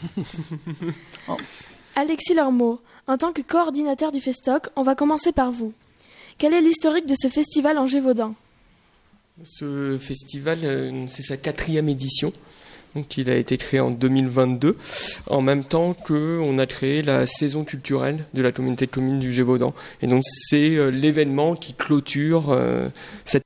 Alexis Lermot, en tant que coordinateur du Festoc, on va commencer par vous. Quel est l'historique de ce festival en Gévaudan ? Ce festival, c'est sa 4e édition. Donc, il a été créé en 2022, en même temps qu'on a créé la saison culturelle de la communauté de communes du Gévaudan. Et donc, c'est l'événement qui clôture cette